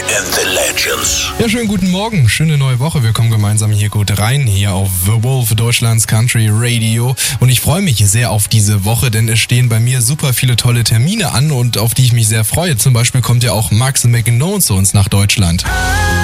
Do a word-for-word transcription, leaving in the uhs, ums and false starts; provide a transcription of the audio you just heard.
and the Legends. Ja, schönen guten Morgen, schöne neue Woche. Wir kommen gemeinsam hier gut rein, hier auf The Wolf, Deutschlands Country Radio. Und ich freue mich sehr auf diese Woche, denn es stehen bei mir super viele tolle Termine an und auf die ich mich sehr freue. Zum Beispiel kommt ja auch Max McNone zu uns nach Deutschland.